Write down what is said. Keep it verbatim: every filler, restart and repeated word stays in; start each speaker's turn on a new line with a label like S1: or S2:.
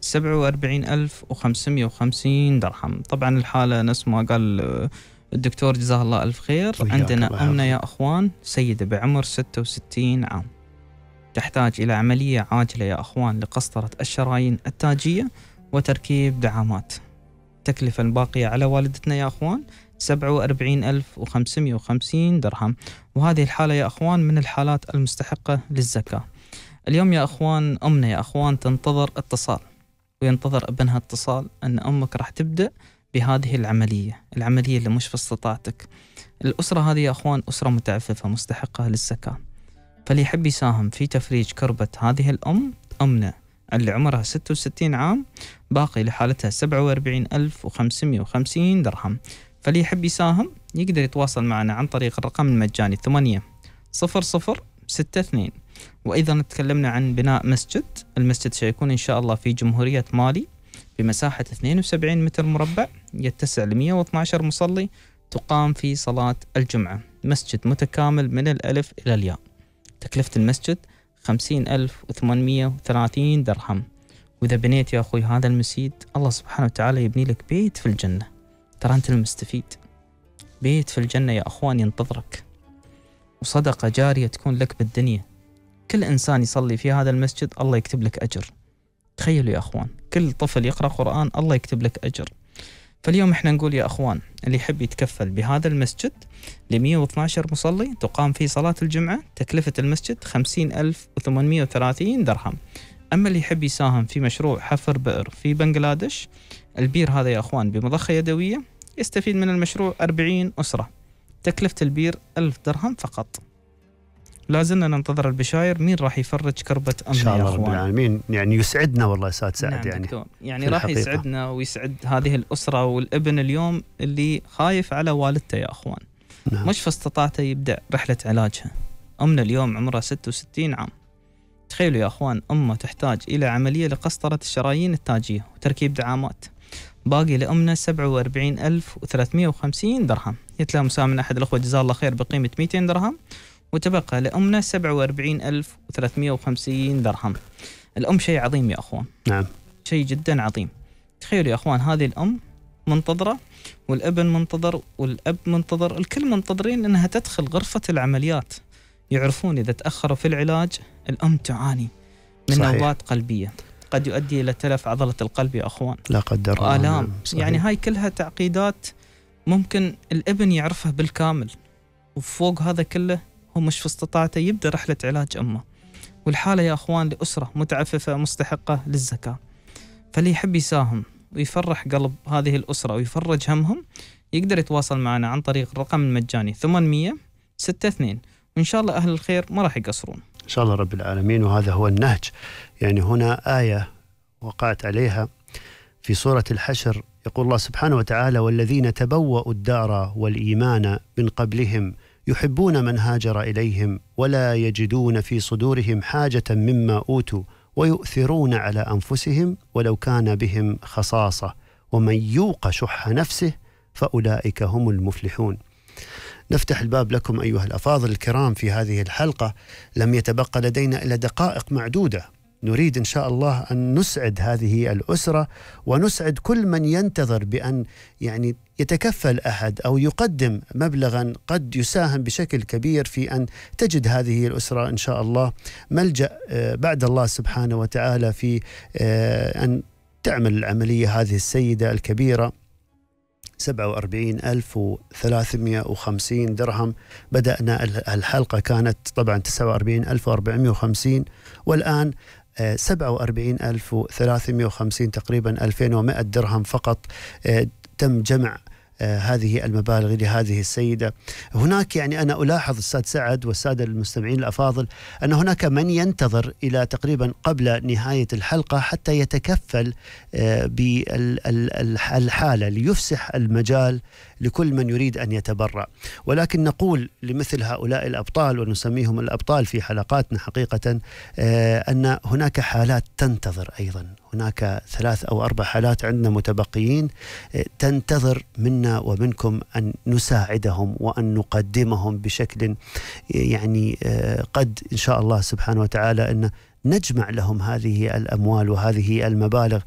S1: سبعة وأربعين ألف وخمسمائة وخمسين درهم. طبعا الحالة نفس ما قال الدكتور جزاه الله ألف خير. عندنا أمنا يا أخوان سيدة بعمر ستة وستين عام، تحتاج إلى عملية عاجلة يا أخوان لقسطرة الشرايين التاجية وتركيب دعامات. التكلفة الباقية على والدتنا يا أخوان سبعة وأربعين ألف وخمسمائة وخمسين درهم. وهذه الحالة يا أخوان من الحالات المستحقة للزكاة. اليوم يا أخوان أمنا يا أخوان تنتظر اتصال، وينتظر ابنها اتصال أن أمك راح تبدأ بهذه العملية العملية اللي مش في استطاعتك. الأسرة هذه يا أخوان أسرة متعففة مستحقة للزكاة، فاللي يحب يساهم في تفريج كربة هذه الأم أمنا اللي عمرها ستة وستين عام باقي لحالتها سبعة وأربعين ألف وخمسمائة وخمسين درهم. فاللي يحب يساهم يقدر يتواصل معنا عن طريق الرقم المجاني ثمانية صفر صفر ستة اثنين. وإذا تكلمنا عن بناء مسجد، المسجد سيكون إن شاء الله في جمهورية مالي بمساحة اثنين وسبعين متر مربع، يتسع ل مئة واثني عشر مصلي، تقام في صلاة الجمعة. مسجد متكامل من الألف إلى الياء. تكلفة المسجد خمسين ألف وثمانمائة وثلاثين درهم. وإذا بنيت يا أخوي هذا المسجد الله سبحانه وتعالى يبني لك بيت في الجنة. ترى أنت المستفيد، بيت في الجنة يا أخوان ينتظرك، وصدقة جارية تكون لك بالدنيا. كل إنسان يصلي في هذا المسجد الله يكتب لك أجر. تخيلوا يا أخوان كل طفل يقرأ قرآن الله يكتب لك أجر. فاليوم إحنا نقول يا أخوان اللي يحب يتكفل بهذا المسجد ل مئة واثني عشر مصلي تقام فيه صلاة الجمعة، تكلفة المسجد خمسين ألف وثمانمائة وثلاثين درهم. أما اللي يحب يساهم في مشروع حفر بئر في بنغلاديش، البير هذا يا أخوان بمضخة يدوية، يستفيد من المشروع أربعين أسرة، تكلفة البير ألف درهم فقط. لازلنا ننتظر البشاير مين راح يفرج كربة أمنا
S2: إن شاء الله
S1: يا أخوان.
S2: رب العالمين. يعني يسعدنا والله أستاذ سعد.
S1: نعم
S2: يعني
S1: دكتور. يعني راح يسعدنا ويسعد هذه الأسرة والابن اليوم اللي خايف على والدته يا أخوان. نعم. مش في استطاعته يبدأ رحلة علاجها. أمنا اليوم عمرها ستة وستين عام. تخيلوا يا أخوان أمه تحتاج إلى عملية لقسطرة الشرايين التاجية وتركيب دعامات. باقي لأمنا سبعة وأربعين ألف وثلاثمائة وخمسين درهم. يتلى مساهم من أحد الأخوة جزاه الله خير بقيمة مئتين درهم، وتبقى لأمنا سبعة وأربعين ألف وثلاثمائة وخمسين درهم. الأم شيء عظيم يا أخوان.
S2: نعم.
S1: شيء جدا عظيم. تخيلوا يا أخوان هذه الأم منتظرة، والابن منتظر، والأب منتظر، الكل منتظرين أنها تدخل غرفة العمليات. يعرفون إذا تأخروا في العلاج الأم تعاني من صحيح. نوبات قلبية قد يؤدي إلى تلف عضلة القلب يا أخوان،
S2: لا قدر الله،
S1: وآلام. يعني هاي كلها تعقيدات ممكن الابن يعرفها بالكامل، وفوق هذا كله هو مش في استطاعته يبدأ رحلة علاج أمه. والحالة يا أخوان لأسرة متعففة مستحقة للزكاة. فاللي يحب يساهم ويفرح قلب هذه الأسرة ويفرج همهم يقدر يتواصل معنا عن طريق الرقم المجاني ثمانية ستة اثنين، وإن شاء الله أهل الخير ما راح يقصرون
S2: إن شاء الله رب العالمين. وهذا هو النهج. يعني هنا آية وقعت عليها في سورة الحشر، يقول الله سبحانه وتعالى: والذين تبوأوا الدار والإيمان من قبلهم يحبون من هاجر إليهم ولا يجدون في صدورهم حاجة مما أوتوا ويؤثرون على أنفسهم ولو كان بهم خصاصة ومن يوق شح نفسه فأولئك هم المفلحون. نفتح الباب لكم أيها الأفاضل الكرام في هذه الحلقة. لم يتبقى لدينا إلا دقائق معدودة. نريد إن شاء الله أن نسعد هذه الأسرة ونسعد كل من ينتظر بأن يعني يتكفل أحد أو يقدم مبلغا قد يساهم بشكل كبير في أن تجد هذه الأسرة إن شاء الله ملجأ بعد الله سبحانه وتعالى في أن تعمل العملية هذه السيدة الكبيرة. سبعة وأربعين ألف وثلاثمائة وخمسين درهم. بدأنا الحلقة كانت طبعا تسعة وأربعين ألف وأربعمائة وخمسين، والآن سبعة وأربعين ألف وثلاثمائة وخمسين، تقريبا ألفين ومئة درهم فقط تم جمع هذه المبالغ لهذه السيدة. هناك يعني أنا ألاحظ أستاذ سعد والسادة المستمعين الأفاضل أن هناك من ينتظر إلى تقريبا قبل نهاية الحلقة حتى يتكفل بالحالة ليفسح المجال لكل من يريد أن يتبرع. ولكن نقول لمثل هؤلاء الأبطال، ونسميهم الأبطال في حلقاتنا حقيقة، أن هناك حالات تنتظر أيضا. هناك ثلاث أو أربع حالات عندنا متبقيين تنتظر منا ومنكم أن نساعدهم وأن نقدمهم بشكل يعني قد إن شاء الله سبحانه وتعالى أن نجمع لهم هذه الأموال وهذه المبالغ